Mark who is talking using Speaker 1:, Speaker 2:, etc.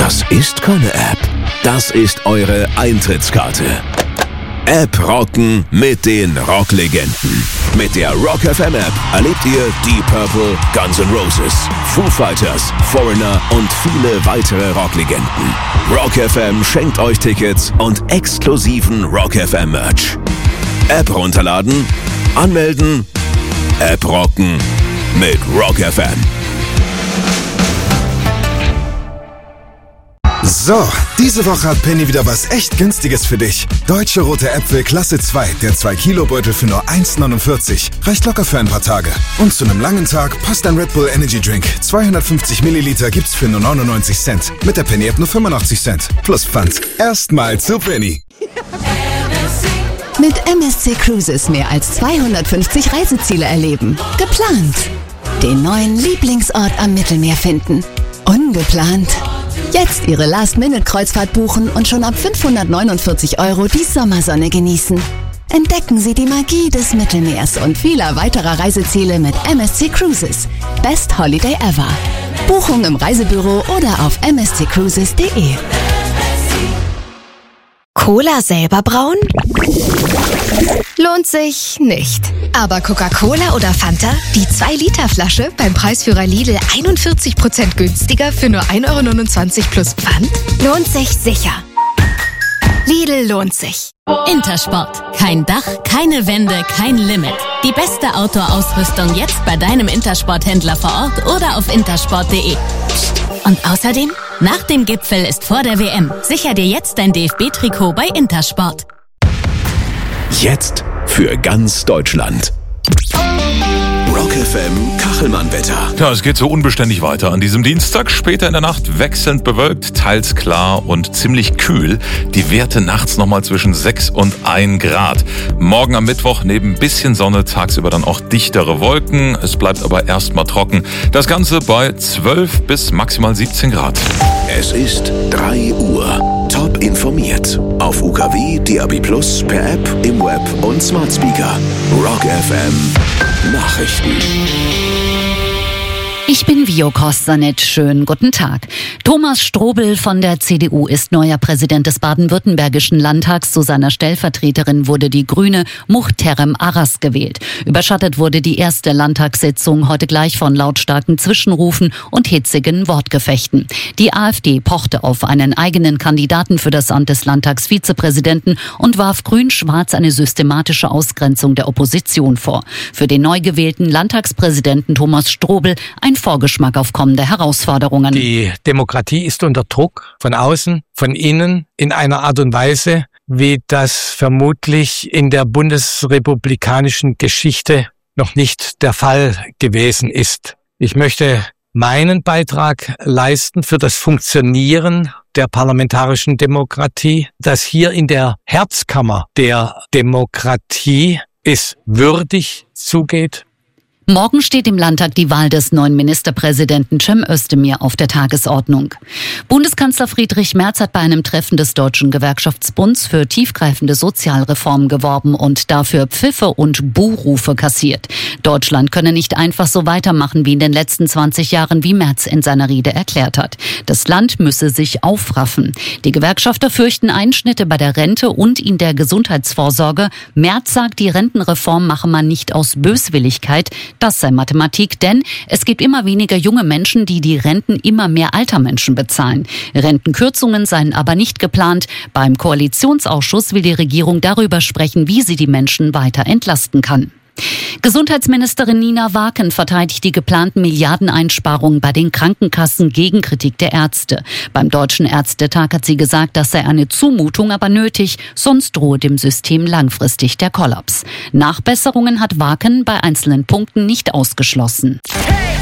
Speaker 1: Das ist keine App. Das ist eure Eintrittskarte. App rocken mit den Rocklegenden. Mit der Rock FM App erlebt ihr Deep Purple, Guns N' Roses, Foo Fighters, Foreigner und viele weitere Rocklegenden. Rock FM schenkt euch Tickets und exklusiven Rock FM Merch. App runterladen, anmelden, App rocken mit Rock FM.
Speaker 2: So, diese Woche hat Penny wieder was echt Günstiges für dich. Deutsche rote Äpfel Klasse 2, der 2-Kilo-Beutel für nur 1,49. Reicht locker für ein paar Tage. Und zu einem langen Tag passt ein Red Bull Energy Drink. 250 Milliliter gibt's für nur 99 Cent. Mit der Penny App nur 85 Cent. Plus Pfand. Erstmal zu Penny.
Speaker 3: Mit MSC Cruises mehr als 250 Reiseziele erleben. Geplant. Den neuen Lieblingsort am Mittelmeer finden. Ungeplant. Jetzt Ihre Last-Minute-Kreuzfahrt buchen und schon ab 549 € die Sommersonne genießen. Entdecken Sie die Magie des Mittelmeers und vieler weiterer Reiseziele mit MSC Cruises. Best Holiday ever. Buchung im Reisebüro oder auf msccruises.de.
Speaker 4: Cola selber brauen? Lohnt sich nicht. Aber Coca-Cola oder Fanta? Die 2-Liter-Flasche beim Preisführer Lidl 41% günstiger für nur 1,29 € plus Pfand? Lohnt sich sicher. Lidl lohnt sich.
Speaker 5: Intersport. Kein Dach, keine Wände, kein Limit. Die beste Outdoor-Ausrüstung jetzt bei deinem Intersport-Händler vor Ort oder auf intersport.de. Und außerdem, nach dem Gipfel ist vor der WM. Sicher dir jetzt dein DFB-Trikot bei Intersport.
Speaker 1: Jetzt für ganz Deutschland. Rock FM Kachelmann-Wetter.
Speaker 6: Ja, es geht so unbeständig weiter an diesem Dienstag. Später in der Nacht wechselnd bewölkt, teils klar und ziemlich kühl. Die Werte nachts nochmal zwischen 6 und 1 Grad. Morgen am Mittwoch neben bisschen Sonne, tagsüber dann auch dichtere Wolken. Es bleibt aber erstmal trocken. Das Ganze bei 12 bis maximal 17 Grad.
Speaker 1: Es ist 3 Uhr. Top informiert. Auf UKW, DAB+, per App, im Web und Smart Speaker. Rock FM Nachrichten.
Speaker 7: Ich bin Vio Kostanec. Schönen guten Tag. Thomas Strobel von der CDU ist neuer Präsident des baden-württembergischen Landtags. Zu seiner Stellvertreterin wurde die Grüne Muhterem Aras gewählt. Überschattet wurde die erste Landtagssitzung heute gleich von lautstarken Zwischenrufen und hitzigen Wortgefechten. Die AfD pochte auf einen eigenen Kandidaten für das Amt des Landtagsvizepräsidenten und warf Grün-Schwarz eine systematische Ausgrenzung der Opposition vor. Für den neu gewählten Landtagspräsidenten Thomas Strobel ein Vorgeschmack auf kommende Herausforderungen.
Speaker 8: Die Demokratie ist unter Druck von außen, von innen, in einer Art und Weise, wie das vermutlich in der bundesrepublikanischen Geschichte noch nicht der Fall gewesen ist. Ich möchte meinen Beitrag leisten für das Funktionieren der parlamentarischen Demokratie, dass hier in der Herzkammer der Demokratie es würdig zugeht.
Speaker 7: Morgen steht im Landtag die Wahl des neuen Ministerpräsidenten Cem Özdemir auf der Tagesordnung. Bundeskanzler Friedrich Merz hat bei einem Treffen des Deutschen Gewerkschaftsbunds für tiefgreifende Sozialreformen geworben und dafür Pfiffe und Buhrufe kassiert. Deutschland könne nicht einfach so weitermachen wie in den letzten 20 Jahren, wie Merz in seiner Rede erklärt hat. Das Land müsse sich aufraffen. Die Gewerkschafter fürchten Einschnitte bei der Rente und in der Gesundheitsvorsorge. Merz sagt, die Rentenreform mache man nicht aus Böswilligkeit. Das sei Mathematik, denn es gibt immer weniger junge Menschen, die die Renten immer mehr alter Menschen bezahlen. Rentenkürzungen seien aber nicht geplant. Beim Koalitionsausschuss will die Regierung darüber sprechen, wie sie die Menschen weiter entlasten kann. Gesundheitsministerin Nina Waken verteidigt die geplanten Milliardeneinsparungen bei den Krankenkassen gegen Kritik der Ärzte. Beim Deutschen Ärztetag hat sie gesagt, das sei eine Zumutung, aber nötig, sonst drohe dem System langfristig der Kollaps. Nachbesserungen hat Waken bei einzelnen Punkten nicht ausgeschlossen.
Speaker 9: Hey!